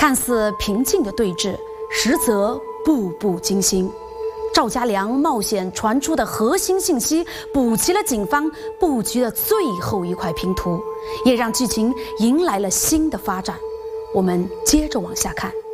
看似平静的对峙，实则步步惊心。赵家良冒险传出的核心信息，补齐了警方布局的最后一块拼图，也让剧情迎来了新的发展。我们接着往下看。